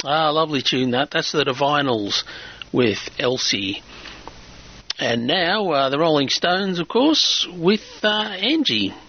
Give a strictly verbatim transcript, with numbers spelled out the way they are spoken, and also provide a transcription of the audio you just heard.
Ah, lovely tune that. That's the Divinals with Elsie. And now uh, the Rolling Stones, of course, with uh, Angie.